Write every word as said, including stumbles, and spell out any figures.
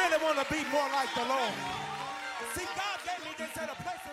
really want to be more like the Lord. See, God gave me this at a place